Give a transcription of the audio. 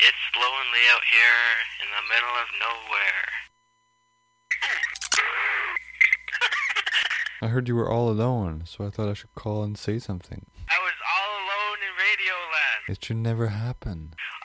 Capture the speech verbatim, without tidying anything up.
It's lonely out here in the middle of nowhere. I heard you were all alone, so I thought I should call and say something. I was all alone in Radio Land. It should never happen.